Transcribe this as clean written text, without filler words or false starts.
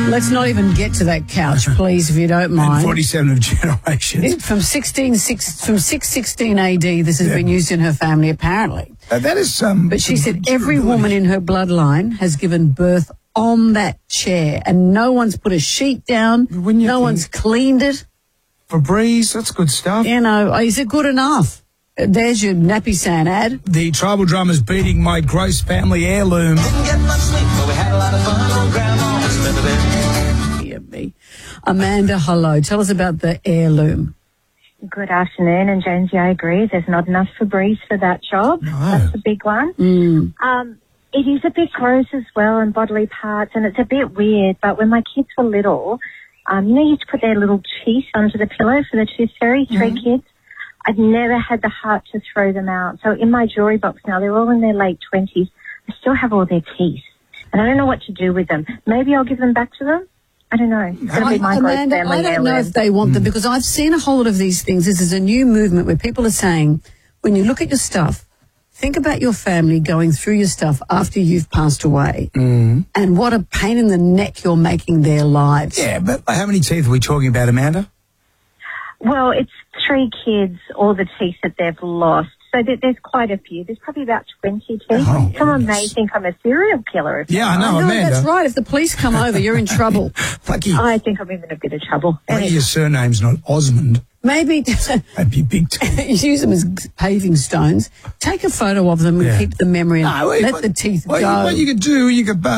Let's not even get to that couch, please, if you don't And mind. 47 of generations. From 616 AD, this has been used in her family, apparently. That is But she said every woman in her bloodline has given birth on that chair, and no one's put a sheet down, no one's cleaned it. Febreze, that's good stuff. You know, is it good enough? There's your Nappy San ad. The tribal drummer's beating my gross family heirloom. Didn't get much sleep, but we had a lot of fun on Grandma's feather bed. Dear me. Amanda, hello. Tell us about the heirloom. Good afternoon, and Jonesy, I agree. There's not enough Febreze for that job. No. That's a big one. It is a bit gross as well, and bodily parts, and it's a bit weird. But when my kids were little, you used to put their little teeth under the pillow for the tooth fairy, 3 kids. I've never had the heart to throw them out. So in my jewelry box now, they're all in their late 20s. I still have all their teeth, and I don't know what to do with them. Maybe I'll give them back to them. I don't know. It's going to be my gross Amanda, family I don't know heirloom. if they want them, because I've seen a whole lot of these things. This is a new movement where people are saying, when you look at your stuff, think about your family going through your stuff after you've passed away, and what a pain in the neck you're making their lives. Yeah, but how many teeth are we talking about, Amanda? Well, it's 3 kids, all the teeth that they've lost. So there's quite a few. There's probably about 20 teeth. Oh, Someone goodness. may think I'm a serial killer. Yeah, I know, No, Amanda. that's right. If the police come over, you're in trouble. Lucky, I think I'm in a bit of trouble. lucky your surname's not Osmond. Maybe That'd be big teeth. use them as paving stones. Take a photo of them and keep the memory and let the teeth go. What you could do, you could